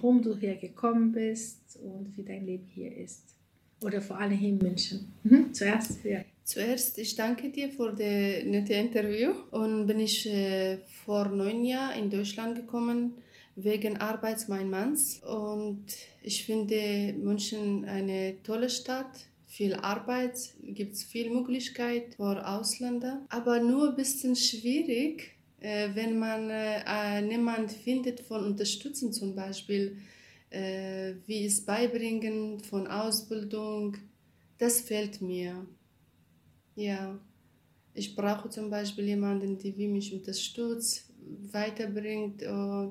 warum du hier gekommen bist und wie dein Leben hier ist. Oder vor allem hier in München. Zuerst, ja. Zuerst, ich danke dir für das nette Interview. Und bin ich vor 9 Jahren in Deutschland gekommen, wegen Arbeit meines Manns. Und ich finde München eine tolle Stadt. Viel Arbeit, gibt es viel Möglichkeit für Ausländer. Aber nur ein bisschen schwierig, wenn man niemand findet von Unterstützung zum Beispiel, wie es beibringen von Ausbildung. Das fehlt mir. Ja, ich brauche zum Beispiel jemanden, der wie mich unterstützt, weiterbringt und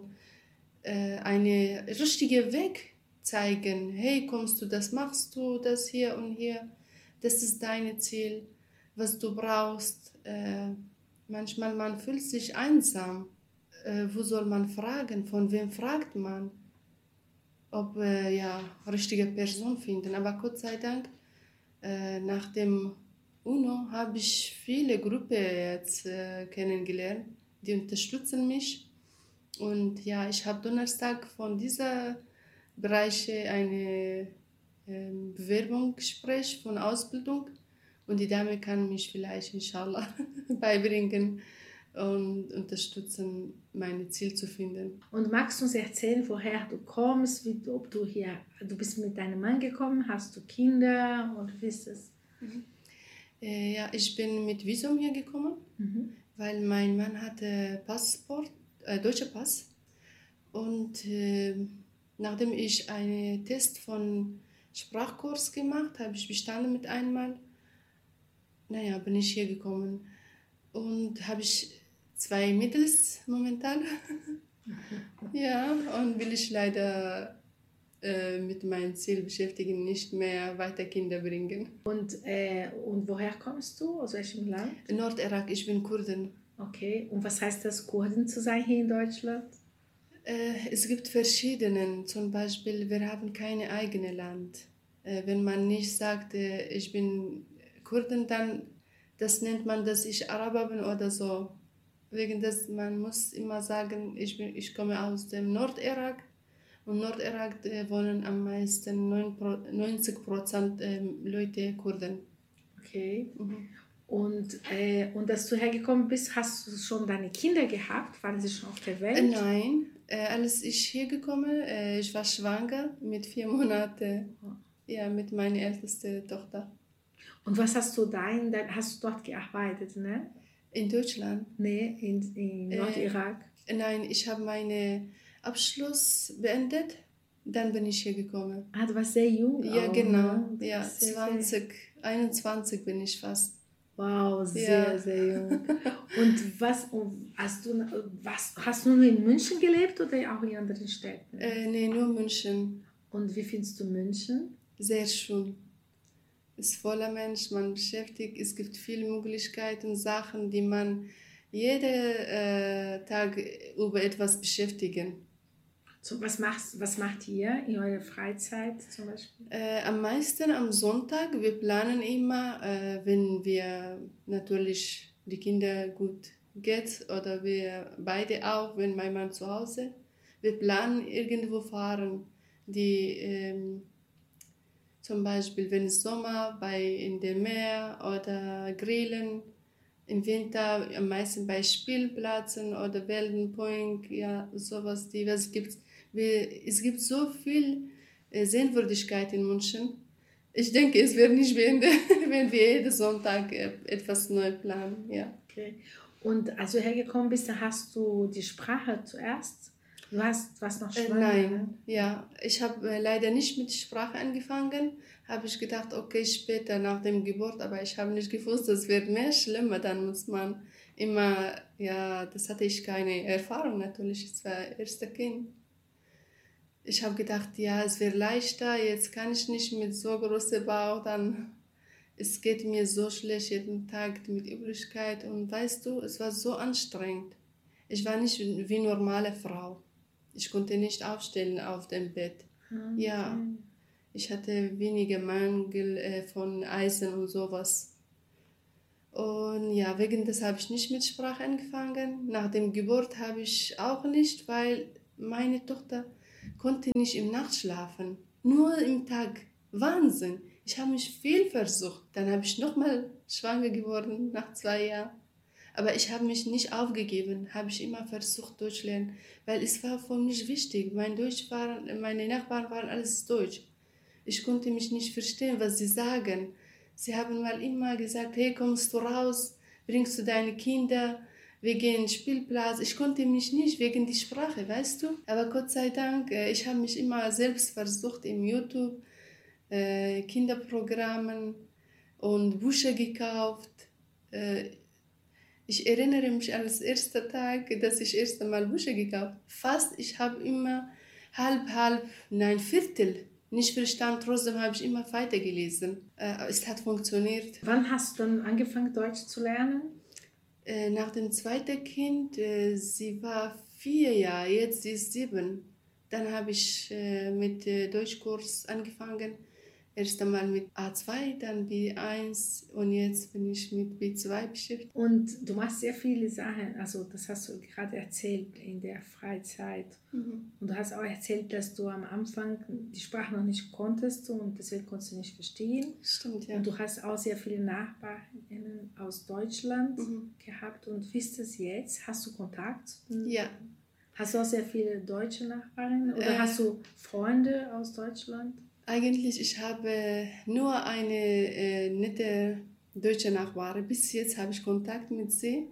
einen richtigen Weg zeigen. Hey, kommst du, das machst du, das hier und hier. Das ist dein Ziel, was du brauchst. Manchmal man fühlt sich einsam. Wo soll man fragen? Von wem fragt man? Ob ja richtige Person finden. Aber Gott sei Dank, nach dem UNO habe ich viele Gruppen jetzt kennengelernt, die unterstützen mich. Und ja, ich habe Donnerstag von dieser Bereiche eine Bewerbungsgespräch von Ausbildung und die Dame kann mich vielleicht inshallah beibringen und unterstützen, mein Ziel zu finden. Und magst du uns erzählen, woher du kommst, ob du hier, du bist mit deinem Mann gekommen, hast du Kinder und wie ist es? Ja, ich bin mit Visum hier gekommen, weil mein Mann hatte Passport, deutscher Pass. Und nachdem ich einen Test von Sprachkurs gemacht habe, ich bestanden mit einmal, naja, bin ich hier gekommen. Und habe ich 2 Mädels momentan. Ja, und will ich leider mit meinem Ziel beschäftigen, nicht mehr weiter Kinder bringen. Und woher kommst du? Aus welchem Land? Nordirak, ich bin Kurdin. Okay, und was heißt das, Kurdin zu sein hier in Deutschland? Es gibt verschiedene, zum Beispiel, wir haben kein eigenes Land. Wenn man nicht sagt, ich bin Kurdin, dann das nennt man, dass ich Araber bin oder so. Wegen das, man muss immer sagen, ich komme aus dem Nordirak und Nordirak wohnen am meisten 90% Leute Kurden. Okay. Und dass du hergekommen bist, hast du schon deine Kinder gehabt? Waren sie schon auf der Welt? Nein, als ich hier gekommen, ich war schwanger mit 4 Monaten, ja, mit meiner ältesten Tochter. Und was hast du hast du dort gearbeitet, ne? In Deutschland? Nee, in Nordirak? Nein, ich habe meinen Abschluss beendet, dann bin ich hier gekommen. Ah, du warst sehr jung. Ja, auch, genau, ne? ja, 21 bin ich fast. Wow, sehr, sehr jung. Und hast du nur in München gelebt oder auch in anderen Städten? Nee, nur München. Und wie findest du München? Sehr schön. Es ist voller Mensch, man beschäftigt, es gibt viele Möglichkeiten, Sachen, die man jeden Tag über etwas beschäftigen. So, was macht ihr in eurer Freizeit zum Beispiel? Am meisten am Sonntag. Wir planen immer, wenn wir natürlich die Kinder gut geht oder wir beide auch, wenn mein Mann zu Hause. Wir planen irgendwo fahren, zum Beispiel wenn es Sommer in dem Meer oder grillen. Im Winter am meisten bei Spielplätzen oder Weltenpoint, ja, sowas, was gibt's. Es gibt so viel Sehenswürdigkeit in München. Ich denke, es wird nicht beenden, wenn wir jeden Sonntag etwas neu planen. Ja. Okay. Und als du hergekommen bist, dann hast du die Sprache zuerst? Du warst noch schwanger? Nein, ja. Ich habe leider nicht mit Sprache angefangen. Habe ich gedacht, okay, später nach dem Geburt, aber ich habe nicht gewusst, das wird mehr schlimmer. Dann muss man immer, ja, das hatte ich keine Erfahrung natürlich. Es war erster Kind. Ich habe gedacht, ja, es wäre leichter, jetzt kann ich nicht mit so großem Bauch, dann es geht mir so schlecht jeden Tag mit Übelkeit und weißt du, es war so anstrengend. Ich war nicht wie eine normale Frau. Ich konnte nicht aufstehen auf dem Bett. Okay. Ja, ich hatte wenige Mangel von Eisen und sowas. Und ja, wegen des habe ich nicht mit Sprache angefangen. Nach dem Geburt habe ich auch nicht, weil meine Tochter konnte nicht im Nacht schlafen, nur im Tag. Wahnsinn. Ich habe mich viel versucht. Dann habe ich nochmal schwanger geworden nach 2 Jahren. Aber ich habe mich nicht aufgegeben, habe ich immer versucht, Deutsch zu lernen, weil es war für mich wichtig. Meine Nachbarn waren alles Deutsch. Ich konnte mich nicht verstehen, was sie sagen. Sie haben mal immer gesagt, hey, kommst du raus, bringst du deine Kinder, wir gehen Spielplatz. Ich konnte mich nicht wegen der Sprache, weißt du? Aber Gott sei Dank, ich habe mich immer selbst versucht im YouTube, Kinderprogrammen und Bücher gekauft. Äh, Ich erinnere mich an das erste Tag, dass ich erst einmal Bücher gekauft habe. Ich habe immer halb, nein, Viertel nicht verstanden. Trotzdem habe ich immer weitergelesen. Es hat funktioniert. Wann hast du dann angefangen, Deutsch zu lernen? Nach dem zweiten Kind, sie war 4 Jahre, jetzt sie ist 7. Dann habe ich mit Deutschkurs angefangen. Erst einmal mit A2, dann B1 und jetzt bin ich mit B2 beschäftigt. Und du machst sehr viele Sachen, also das hast du gerade erzählt in der Freizeit. Und du hast auch erzählt, dass du am Anfang die Sprache noch nicht konntest und deswegen konntest du nicht verstehen. Stimmt, ja. Und du hast auch sehr viele Nachbarinnen aus Deutschland gehabt. Und wie ist das jetzt? Hast du Kontakt? Ja. Hast du auch sehr viele deutsche Nachbarinnen oder hast du Freunde aus Deutschland? Eigentlich, ich habe nur eine nette deutsche Nachbarin. Bis jetzt habe ich Kontakt mit sie.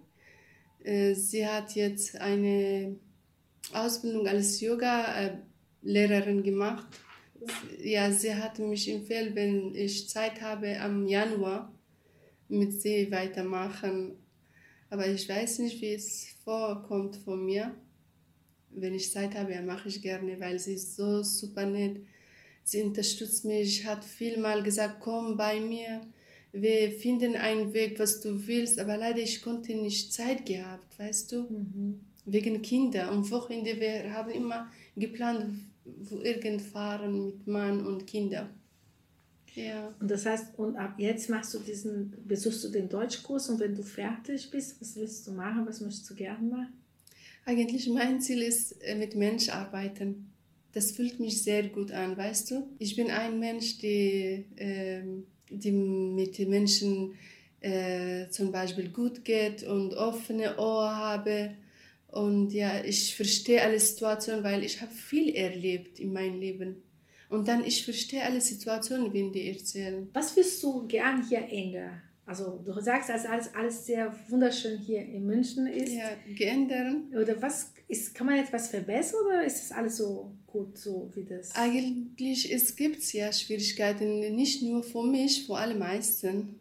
Sie hat jetzt eine Ausbildung als Yoga-Lehrerin gemacht. Ja, sie hat mich empfohlen, wenn ich Zeit habe, am Januar mit sie weitermachen. Aber ich weiß nicht, wie es vorkommt von mir. Wenn ich Zeit habe, ja, mache ich gerne, weil sie ist so super nett. Sie unterstützt mich, hat vielmal gesagt, komm bei mir, wir finden einen Weg, was du willst. Aber leider, ich konnte nicht Zeit gehabt, weißt du, wegen Kinder. Am Wochenende, wir haben immer geplant, wo irgend fahren mit Mann und Kinder. Ja. Und das heißt, und ab jetzt besuchst du den Deutschkurs und wenn du fertig bist, was willst du machen, was möchtest du gerne machen? Eigentlich mein Ziel ist, mit Menschen arbeiten. Das fühlt mich sehr gut an, weißt du? Ich bin ein Mensch, die mit den Menschen zum Beispiel gut geht und offene Ohren habe. Und ja, ich verstehe alle Situationen, weil ich habe viel erlebt in meinem Leben. Und dann, ich verstehe alle Situationen, wenn die erzählen. Was willst du gern hier ändern? Also du sagst, dass alles sehr wunderschön hier in München ist. Ja, geändert. Oder kann man etwas verbessern oder ist das alles so gut, so wie das? Eigentlich gibt ja Schwierigkeiten, nicht nur für mich, für alle meisten.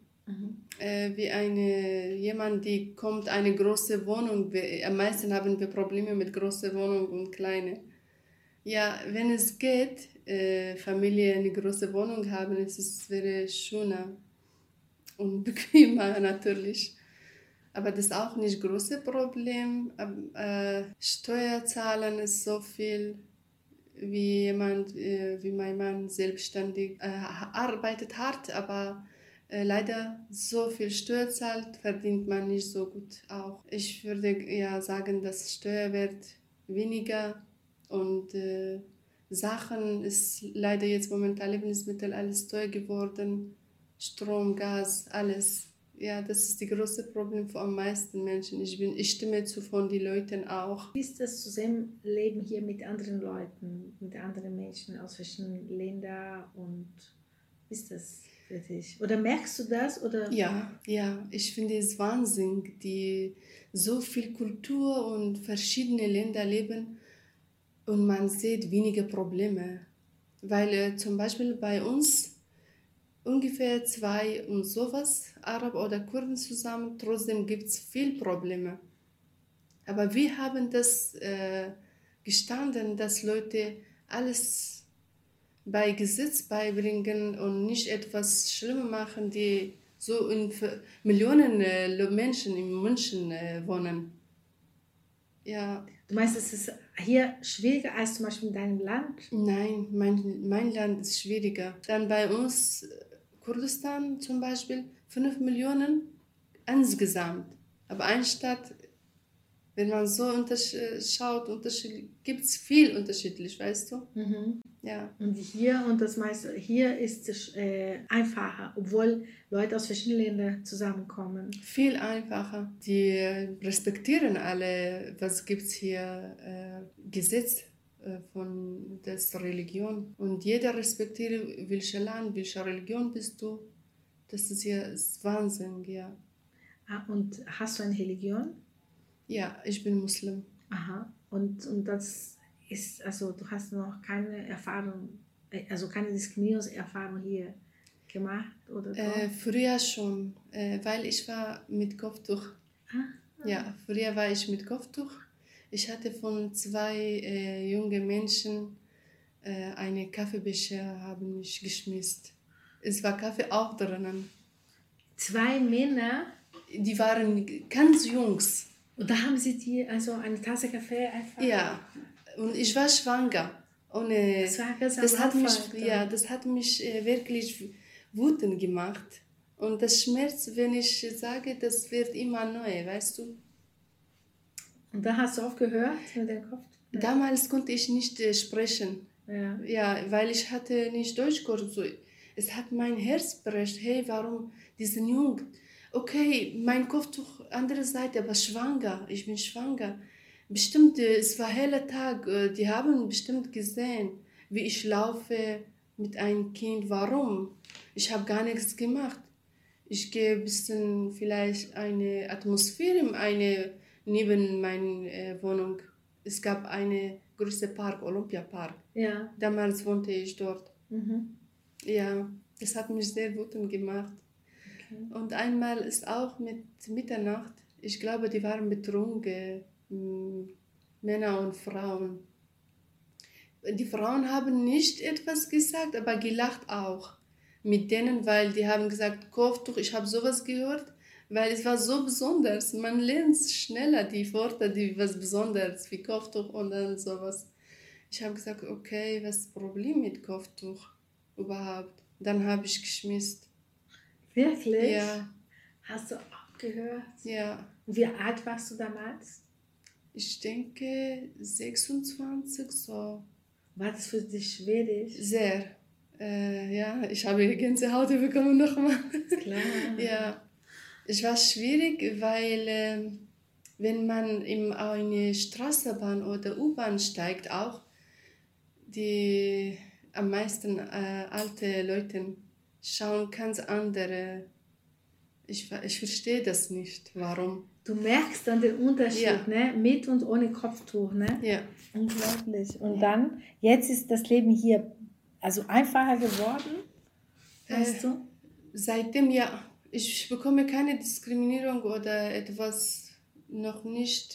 Wie jemand, die kommt, eine große Wohnung. Am meisten haben wir Probleme mit großer Wohnung und kleine. Ja, wenn es geht, Familie eine große Wohnung haben, wäre schöner und bequemer natürlich. Aber das ist auch nicht das große Problem. Steuerzahlen ist so viel, wie mein Mann selbstständig arbeitet hart, aber leider so viel Steuer zahlt, verdient man nicht so gut auch. Ich würde ja sagen, dass Steuerwert weniger und Sachen ist leider jetzt momentan Lebensmittel alles teuer geworden. Strom, Gas, alles. Ja, das ist das große Problem für am meisten Menschen. Ich stimme zu von den Leuten auch. Wie ist das Zusammenleben hier mit anderen Leuten, mit anderen Menschen aus verschiedenen Ländern und wie ist das für dich? Oder merkst du das? Oder? Ja, ich finde es Wahnsinn, die so viel Kultur und verschiedene Länder leben und man sieht wenige Probleme. Weil zum Beispiel bei uns ungefähr 2 und sowas, Araber oder Kurden zusammen, trotzdem gibt es viele Probleme. Aber wir haben das gestanden, dass Leute alles bei Gesetz beibringen und nicht etwas Schlimmes machen, die so in Millionen Menschen in München wohnen. Ja. Du meinst, es ist hier schwieriger als zum Beispiel in deinem Land? Nein, mein Land ist schwieriger. Dann bei uns Kurdistan zum Beispiel 5 Millionen insgesamt. Aber eine Stadt Wenn man so schaut, gibt es viel unterschiedlich, weißt du? Ja. Und hier, und das meiste, hier ist es einfacher, obwohl Leute aus verschiedenen Ländern zusammenkommen. Viel einfacher. Die respektieren alle, was gibt es hier, Gesetz von der Religion. Und jeder respektiert, welches Land, welche Religion bist du. Das ist ja Wahnsinn, ja. Und hast du eine Religion? Ja, ich bin Muslim. Aha. Und das ist, also du hast noch keine Erfahrung, also keine Diskriminierungserfahrung hier gemacht, oder? Früher schon, weil ich war mit Kopftuch. Ja, früher war ich mit Kopftuch. Ich hatte von 2 jungen Menschen eine Kaffeebecher haben mich geschmissen. Es war Kaffee auch drinnen. 2 Männer? Die waren ganz jungs. Und da haben sie dir also eine Tasse Kaffee einfach... Ja, und ich war schwanger. Und, das hat mich wirklich wütend gemacht. Und das Schmerz, wenn ich sage, das wird immer neu, weißt du? Und da hast du aufgehört mit dem Kopf? Damals konnte ich nicht sprechen. Ja, weil ich hatte nicht Deutschkurs. So. Es hat mein Herz berührt. Hey, warum diesen Jungen? Okay, mein Kopftuch, andere Seite, aber schwanger. Ich bin schwanger. Bestimmt, es war heller Tag. Die haben bestimmt gesehen, wie ich laufe mit einem Kind. Warum? Ich habe gar nichts gemacht. Ich gehe ein bisschen vielleicht eine Atmosphäre neben meiner Wohnung. Es gab eine große Park, Olympiapark. Ja. Damals wohnte ich dort. Ja, das hat mich sehr wütend gemacht. Okay. Und einmal ist auch mit Mitternacht, ich glaube, die waren betrunken, Männer und Frauen. Die Frauen haben nicht etwas gesagt, aber gelacht auch mit denen, weil die haben gesagt, Kopftuch, ich habe sowas gehört, weil es war so besonders. Man lernt schneller die Worte, die was Besonderes wie Kopftuch und dann sowas. Ich habe gesagt, okay, was ist das Problem mit Kopftuch überhaupt? Dann habe ich geschmissen. Wirklich? Ja. Hast du auch gehört? Ja. Wie alt warst du damals? Ich denke 26 so. War das für dich schwierig? Sehr. Ja, ich habe Gänsehaut bekommen nochmal. Klar. Ja. Es war schwierig, weil wenn man in eine Straßenbahn oder U-Bahn steigt, auch die am meisten alte Leute schauen ganz andere. Ich verstehe das nicht, warum. Du merkst dann den Unterschied, ne? Mit und ohne Kopftuch, ne? Ja. Unglaublich. Und dann, jetzt ist das Leben hier also einfacher geworden, weißt du? Seitdem ja, ich bekomme keine Diskriminierung oder etwas noch nicht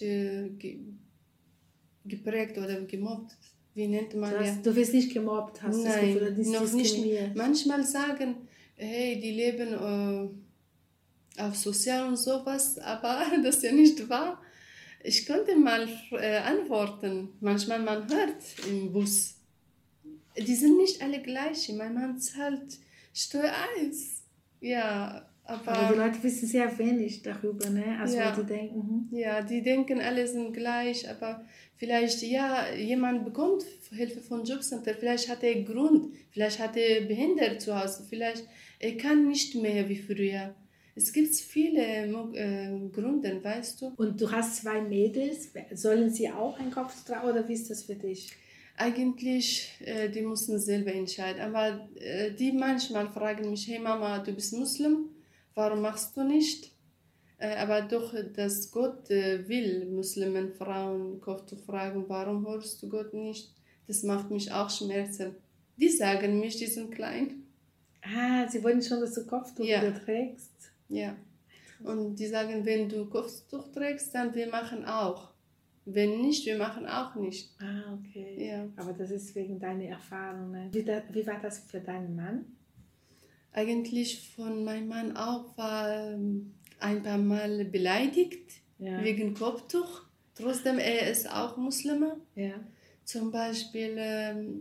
geprägt oder gemobbt. Wie nennt man das? Du wirst nicht gemobbt, hast du das Gefühl, oder noch nicht. Manchmal sagen, hey, die leben auf Sozial und sowas, aber das ist ja nicht wahr. Ich konnte mal antworten. Manchmal man hört im Bus. Die sind nicht alle gleich. Mein Mann zahlt Steuer 1. Ja, aber die Leute wissen sehr wenig darüber, ne? Also ja, die denken. Ja, die denken, alle sind gleich, aber vielleicht, ja, jemand bekommt Hilfe von Jobcenter, vielleicht hat er einen Grund, vielleicht hat er behindert zu Hause, vielleicht er kann nicht mehr wie früher. Es gibt viele Gründe, weißt du. Und du hast 2 Mädels, sollen sie auch einen Kopf tragen oder wie ist das für dich? Eigentlich, die müssen selber entscheiden, aber die manchmal fragen mich, hey Mama, du bist Muslim, warum machst du nicht? Aber doch, dass Gott will, Muslimen, Frauen, Kopftuch fragen, warum hörst du Gott nicht? Das macht mich auch Schmerzen. Die sagen mich, die sind klein. Sie wollen schon, dass du Kopftuch wieder trägst? Ja. Und die sagen, wenn du Kopftuch trägst, dann wir machen auch. Wenn nicht, wir machen auch nicht. Okay. Ja. Aber das ist wegen deiner Erfahrung. Ne? Wie war das für deinen Mann? Eigentlich von meinem Mann auch war ein paar Mal beleidigt wegen Kopftuch. Trotzdem, er ist auch Muslime. Ja. Zum Beispiel,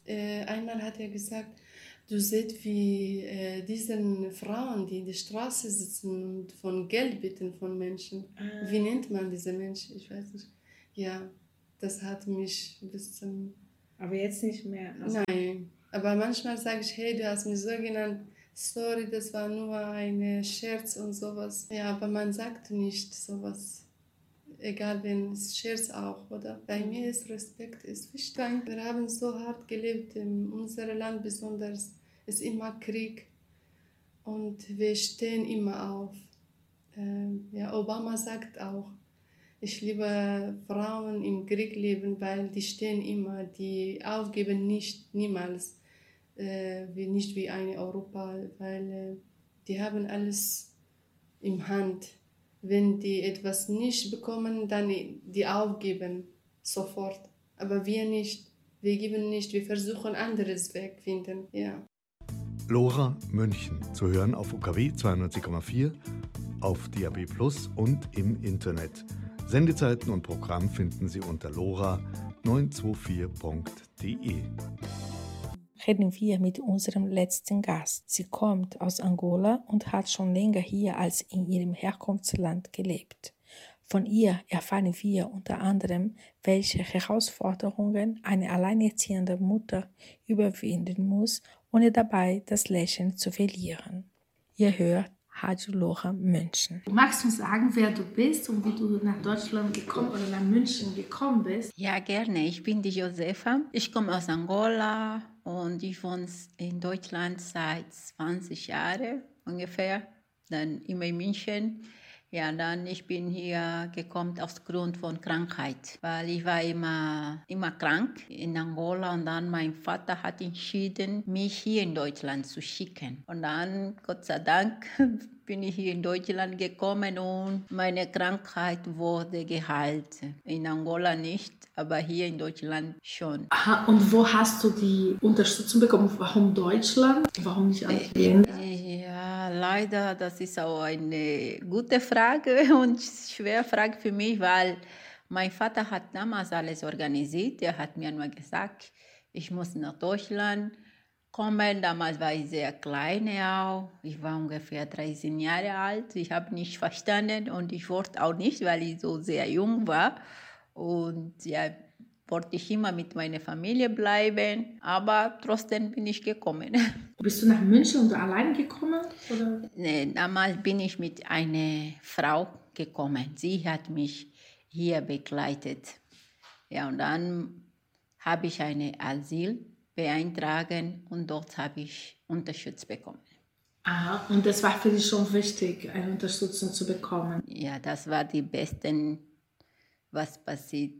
Einmal hat er gesagt, du siehst wie diese Frauen, die in der Straße sitzen und von Geld bitten von Menschen. Wie nennt man diese Menschen? Ich weiß nicht. Ja, das hat mich ein bisschen... Aber jetzt nicht mehr. Also Nein, aber manchmal sage ich, hey, du hast mich so genannt. Sorry, das war nur ein Scherz und sowas. Ja, aber man sagt nicht sowas. Egal, wenn es Scherz auch, oder? Bei mir ist Respekt ist wichtig. Wir haben so hart gelebt in unserem Land, besonders ist immer Krieg und wir stehen immer auf. Ja, Obama sagt auch, ich liebe Frauen im Krieg leben, weil die stehen immer, die aufgeben nicht, niemals, nicht wie eine Europa, weil die haben alles im Hand. Wenn die etwas nicht bekommen, dann die aufgeben, sofort. Aber wir nicht. Wir geben nicht, wir versuchen anderes Weg finden. Ja. Lora München, zu hören auf UKW 92,4, auf DAB+ und im Internet. Sendezeiten und Programm finden Sie unter lora924.de. reden wir mit unserem letzten Gast. Sie kommt aus Angola und hat schon länger hier als in ihrem Herkunftsland gelebt. Von ihr erfahren wir unter anderem, welche Herausforderungen eine alleinerziehende Mutter überwinden muss, ohne dabei das Lächeln zu verlieren. Ihr hört Radio Lora München. Magst du sagen, wer du bist und wie du nach Deutschland gekommen oder nach München gekommen bist? Ja, gerne. Ich bin die Josefa. Ich komme aus Angola und ich wohne in Deutschland seit 20 Jahren ungefähr. Dann immer in München. Ja, dann ich bin hier gekommen aus Grund von Krankheit, weil ich war immer krank in Angola und dann mein Vater hat entschieden, mich hier in Deutschland zu schicken. Und dann, Gott sei Dank, bin ich hier in Deutschland gekommen und meine Krankheit wurde geheilt. In Angola nicht, aber hier in Deutschland schon. Aha, und wo hast du die Unterstützung bekommen? Warum Deutschland? Warum nicht andere Länder? Ja, leider, das ist auch eine gute Frage und schwere Frage für mich, weil mein Vater hat damals alles organisiert. Er hat mir nur gesagt, ich muss nach Deutschland kommen. Damals war ich sehr klein auch. Ich war ungefähr 13 Jahre alt. Ich habe nicht verstanden und ich wollte auch nicht, weil ich so sehr jung war. Und ja, wollte ich immer mit meiner Familie bleiben, aber trotzdem bin ich gekommen. Bist du nach München und allein gekommen? Oder? Nee, damals bin ich mit einer Frau gekommen. Sie hat mich hier begleitet. Ja, und dann habe ich eine Asyl beantragt und dort habe ich Unterstützung bekommen. Aha, und das war für dich schon wichtig, eine Unterstützung zu bekommen? Ja, das war die Beste, was passiert.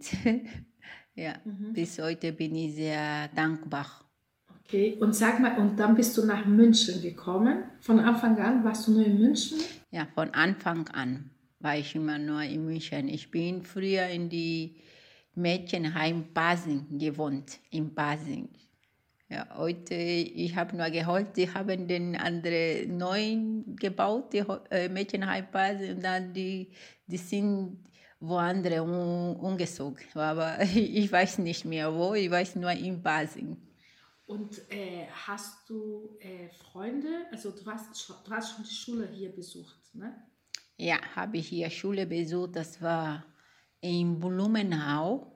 Ja, bis heute bin ich sehr dankbar. Okay, und sag mal, und dann bist du nach München gekommen? Von Anfang an warst du nur in München? Ja, von Anfang an war ich immer nur in München. Ich bin früher in die Mädchenheim Pasing gewohnt, in Pasing. Ja, heute, ich habe nur gehört, die haben den anderen neu gebaut, die Mädchenheim Pasing, und dann die sind woanders umgezogen. Aber ich weiß nicht mehr wo, ich weiß nur in Pasing. Und hast du Freunde? Also du hast schon die Schule hier besucht, ne? Ja, habe ich hier Schule besucht. Das war in Blumenau.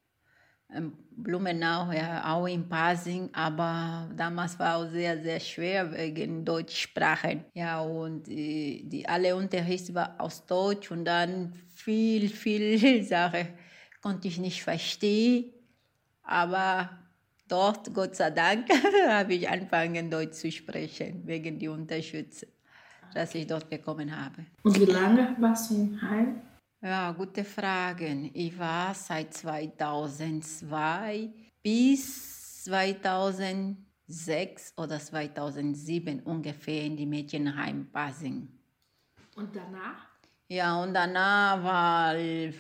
Blumenau, ja, auch in Pasing, aber damals war auch sehr, sehr schwer wegen Deutschsprachen. Ja, und alle Unterricht war aus Deutsch und dann viel Sachen konnte ich nicht verstehen, aber dort, Gott sei Dank, habe ich angefangen, Deutsch zu sprechen, wegen der Unterstützung, dass ich dort bekommen habe. Und wie lange warst du im Heim? Ja, gute Frage. Ich war seit 2002 bis 2006 oder 2007 ungefähr in die Mädchenheim Pasing. Und danach? Ja, und danach, weil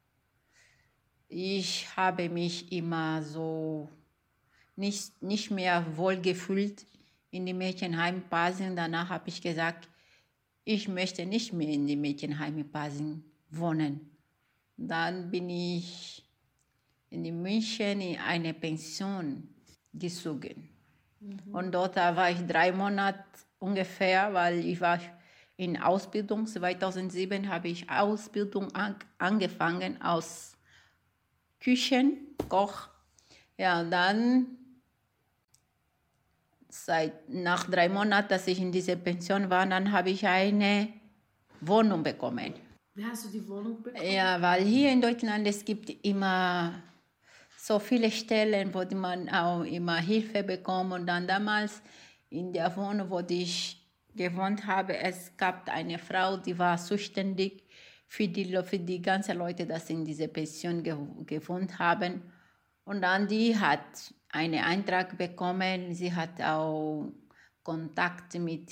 ich habe mich immer so nicht mehr wohl gefühlt in die Mädchenheim Pasing. Danach habe ich gesagt, ich möchte nicht mehr in die Mädchenheim Pasing wohnen. Dann bin ich in München in eine Pension gezogen. Und dort war ich 3 Monate ungefähr, weil ich war in Ausbildung. 2007 habe ich Ausbildung angefangen als Küchenkoch. Ja, und dann nach 3 Monaten, dass ich in dieser Pension war, dann habe ich eine Wohnung bekommen. Wie hast du die Wohnung bekommen? Ja, weil hier in Deutschland es gibt immer so viele Stellen, wo man auch immer Hilfe bekommt. Und dann damals in der Wohnung, wo ich gewohnt habe, es gab eine Frau, die war zuständig für die ganzen Leute, die in dieser Pension gewohnt haben. Und dann die hat einen Eintrag bekommen. Sie hat auch Kontakt mit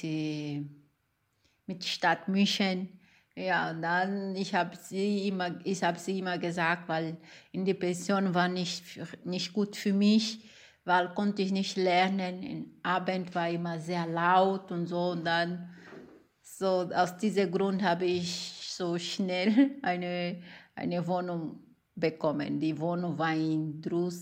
Stadt München. Ja, und dann ich habe sie immer gesagt, weil in der Pension war nicht gut für mich, weil konnte ich nicht lernen. Am Abend war immer sehr laut und so. Und dann so aus diesem Grund habe ich so schnell eine Wohnung bekommen. Die Wohnung war in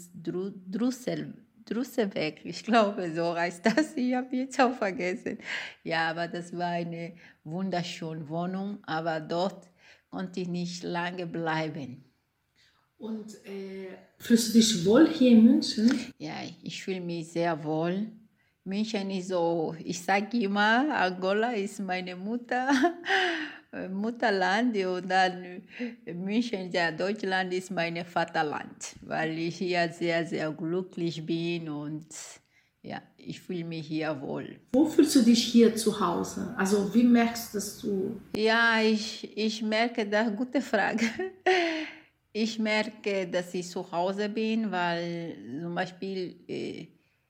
Drusselweg, ich glaube, so heißt das. Ich habe jetzt auch vergessen. Ja, aber das war eine wunderschöne Wohnung, aber dort konnte ich nicht lange bleiben. Und fühlst du dich wohl hier in München? Ja, ich fühle mich sehr wohl. München ist so, ich sage immer, Angola ist meine Mutterland und dann München, ja, Deutschland ist mein Vaterland, weil ich hier sehr, sehr glücklich bin und ja, ich fühle mich hier wohl. Wo fühlst du dich hier zu Hause? Also wie merkst du, dass du... Ja, ich merke, das ist eine gute Frage. Ich merke, dass ich zu Hause bin, weil zum Beispiel,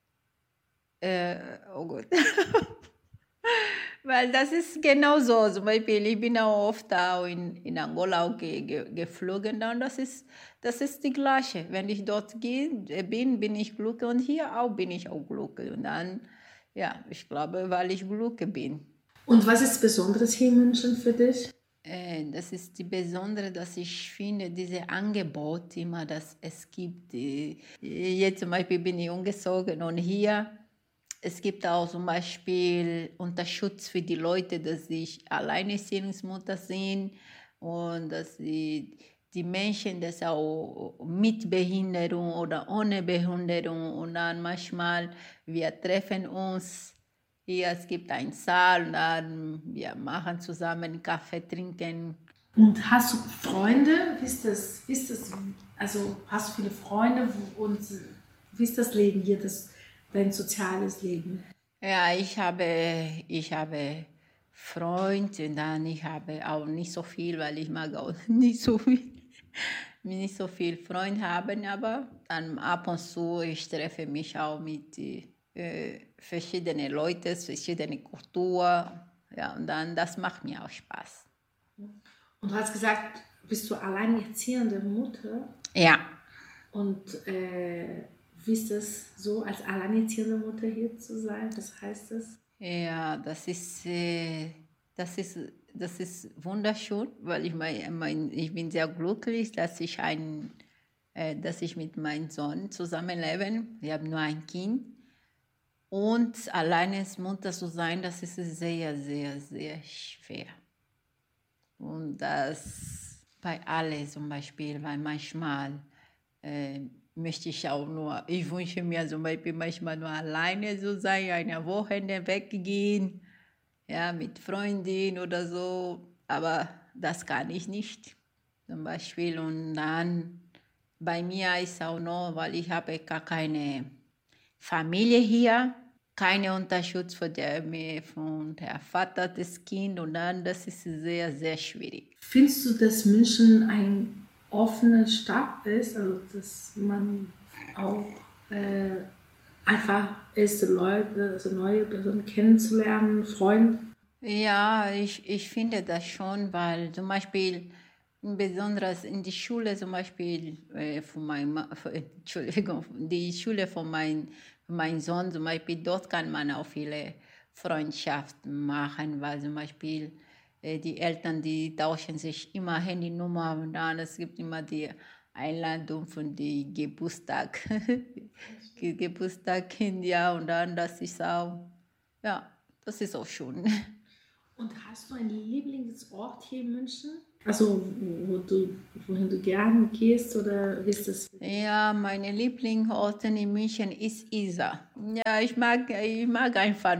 oh Gott, weil das ist genau so. Zum Beispiel, ich bin auch oft auch in Angola auch geflogen, und das ist die gleiche. Wenn ich dort bin ich glücklich und hier auch bin ich auch glücklich. Und dann, ja, ich glaube, weil ich glücklich bin. Und was ist Besonderes hier in München für dich? Das ist die Besondere, dass ich finde, diese Angebot immer, dass es gibt. Jetzt zum Beispiel bin ich umgezogen und hier, es gibt auch zum Beispiel Unterschutz für die Leute, dass sie Alleinerziehungsmutter sind und dass die Menschen, das auch mit Behinderung oder ohne Behinderung und dann manchmal, wir treffen uns. Hier, es gibt einen Saal und dann wir machen zusammen Kaffee trinken. Und hast du Freunde? Wie ist das? Also hast du viele Freunde und wie ist das Leben hier, dein soziales Leben? Ja, ich habe Freunde und dann ich habe auch nicht so viel, weil ich mag auch nicht so viel Freunde haben, aber dann ab und zu ich treffe mich auch mit verschiedene Leute, verschiedene Kulturen. Ja, und dann, das macht mir auch Spaß. Und du hast gesagt, bist du alleinerziehende Mutter? Ja. Und wie ist das so, als alleinerziehende Mutter hier zu sein? Was heißt das? Ja, das ist wunderschön, weil ich bin sehr glücklich, dass ich mit meinem Sohn zusammenlebe. Wir haben nur ein Kind. Und alleine als Mutter zu sein, das ist sehr, sehr, sehr schwer. Und das bei allen zum Beispiel, weil manchmal ich wünsche mir zum Beispiel manchmal nur alleine zu sein, eine Woche weggehen, ja, mit Freundin oder so, aber das kann ich nicht, zum Beispiel. Und dann bei mir ist auch noch, weil ich habe gar keine Familie hier, keine Unterstützung von der Vater des Kindes und dann, das ist sehr, sehr schwierig. Findest du, dass München ein offene Stadt ist, also dass man auch einfach erste Leute, also neue Personen kennenzulernen, Freunde? Ja, ich finde das schon, weil zum Beispiel besonders in die Schule zum Beispiel die Schule von meinem Sohn zum Beispiel, dort kann man auch viele Freundschaften machen, weil zum Beispiel die Eltern, die tauschen sich immer Handynummer und dann es gibt immer die Einladung von dem Geburtstagskind, ja, und dann, das ist auch schön. Und hast du einen Lieblingsort hier in München? Also, wohin du gerne gehst, oder wie ist das? Ja, meine Lieblingsorte in München ist Isar. Ja, ich mag einfach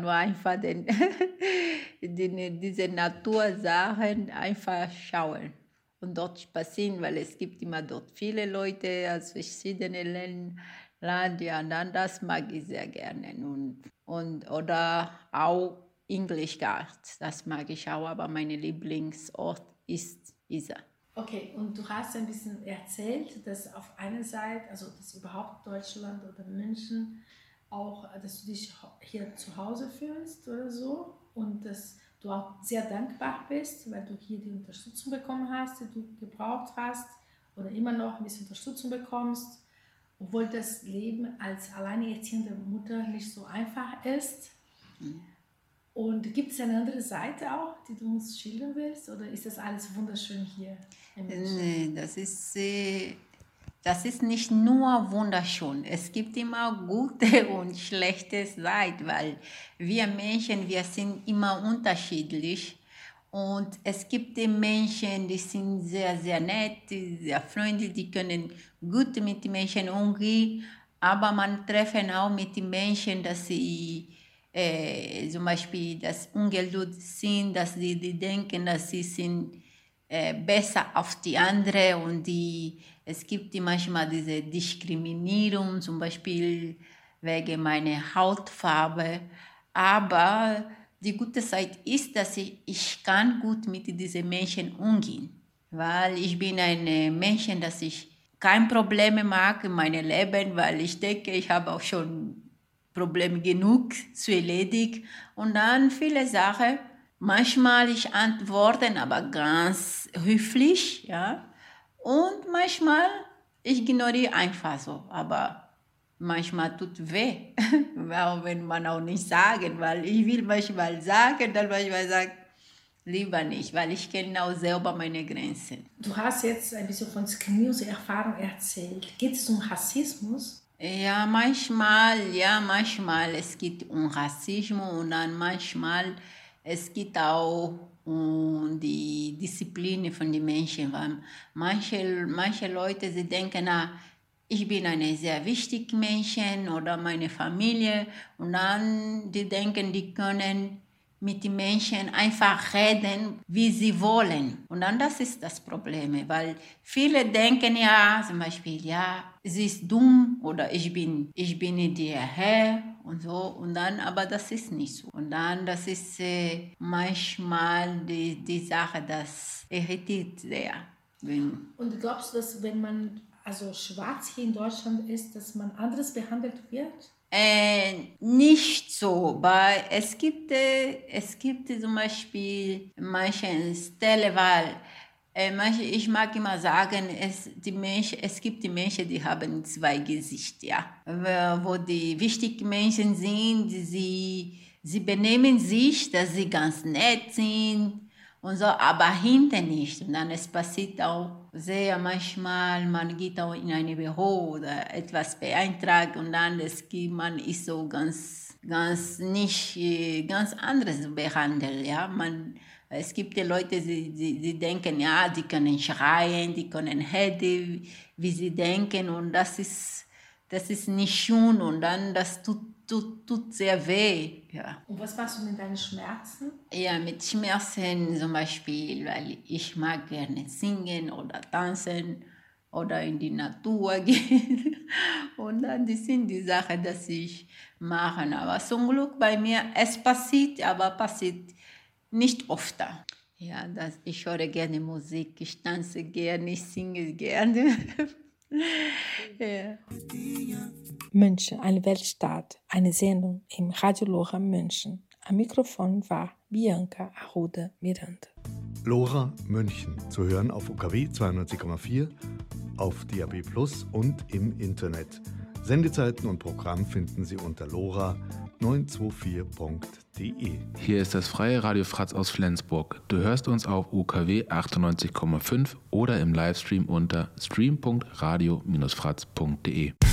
diese Natursachen einfach schauen und dort spazieren, weil es gibt immer dort viele Leute aus verschiedenen Ländern. Ja, und dann das mag ich sehr gerne. Oder auch English Garden, das mag ich auch, aber mein Lieblingsort ist Isar. Okay, und du hast ein bisschen erzählt, dass auf einer Seite, also dass überhaupt Deutschland oder München auch, dass du dich hier zu Hause fühlst oder so und dass du auch sehr dankbar bist, weil du hier die Unterstützung bekommen hast, die du gebraucht hast oder immer noch ein bisschen Unterstützung bekommst, obwohl das Leben als alleinerziehende Mutter nicht so einfach ist. Und gibt es eine andere Seite auch, die du uns schildern willst, oder ist das alles wunderschön hier in München? Nee, das ist nicht nur wunderschön. Es gibt immer gute und schlechte Seiten, weil wir Menschen, wir sind immer unterschiedlich. Und es gibt die Menschen, die sind sehr, sehr nett, sehr freundlich, die können gut mit den Menschen umgehen. Aber man trifft auch mit den Menschen, dass sie zum Beispiel das ungeduldig sind, dass die denken, dass sie sind besser auf die anderen und es gibt manchmal diese Diskriminierung, zum Beispiel wegen meiner Hautfarbe. Aber die gute Seite ist, dass ich kann gut mit diesen Menschen umgehen, weil ich bin ein Mensch, dass ich keine Probleme mag in meinem Leben, weil ich denke, ich habe auch schon Probleme genug zu erledigen. Und dann viele Sachen. Manchmal ich antworte, aber ganz höflich, ja. Und manchmal ich ignoriere einfach so, aber manchmal tut weh, auch wenn man auch nicht sagen, weil ich will manchmal sagen, dann manchmal sagen, lieber nicht, weil ich kenne auch selber meine Grenzen. Du hast jetzt ein bisschen von Diskriminierungserfahrung erzählt. Geht es um Rassismus? Ja, manchmal, es geht um Rassismus und dann manchmal es geht auch um die Disziplin von den Menschen, weil manche Leute, sie denken, ich bin ein sehr wichtiger Mensch oder meine Familie und dann die denken, die können mit den Menschen einfach reden, wie sie wollen. Und dann das ist das Problem, weil viele denken zum Beispiel, sie ist dumm oder ich bin der Herr und so. Und dann, aber das ist nicht so. Und dann, das ist manchmal die Sache, das irritiert sehr. Und glaubst du, dass wenn man also schwarz hier in Deutschland ist, dass man anders behandelt wird? Nicht so, weil es gibt zum Beispiel manche Stellen, weil ich mag immer sagen, es gibt die Menschen, die haben zwei Gesichter, ja. Wo die wichtigen Menschen sind, sie benehmen sich, dass sie ganz nett sind und so, aber hinten nicht. Und dann es passiert auch sehr manchmal, man geht auch in ein Büro oder etwas beantragt und dann man ist so ganz anderes behandelt, ja. Es gibt die Leute, die denken, die können schreien, die können reden, wie sie denken und das ist nicht schön und dann das tut sehr weh. Ja. Und was machst du mit deinen Schmerzen? Ja, mit Schmerzen zum Beispiel, weil ich mag gerne singen oder tanzen oder in die Natur gehen. Und dann sind die Sachen, die ich mache. Aber zum Glück bei mir, es passiert, aber passiert nicht oft. Ja, ich höre gerne Musik, ich tanze gerne, ich singe gerne. Ja. München, eine Weltstadt, eine Sendung im Radio Lora München. Am Mikrofon war Bianca Arruda Miranda. Lora München, zu hören auf UKW 92,4, auf DAB+ und im Internet. Sendezeiten und Programm finden Sie unter lora-münchen.ch. 924.de. Hier ist das freie Radio Fratz aus Flensburg. Du hörst uns auf UKW 98,5 oder im Livestream unter stream.radio-fratz.de.